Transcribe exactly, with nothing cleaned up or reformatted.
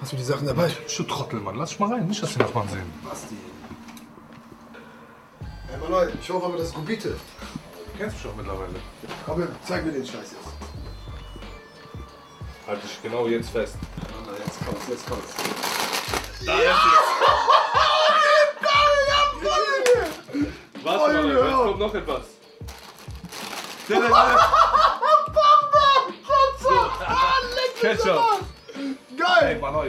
Hast du die Sachen dabei? Du Trottel, Mann. Lass dich mal rein. Nicht, dass die Nachbarn sehen. Basti. Hey, Mann, ich hoffe aber, das ist Gubite. Du kennst mich doch mittlerweile. Komm her, zeig mir den Scheiß jetzt. Halt dich genau jetzt fest. Na, jetzt kommt's, jetzt kommt's. Da ist es. Warte mal, jetzt kommt noch etwas. Ketchup. Geil! Ey, Mann,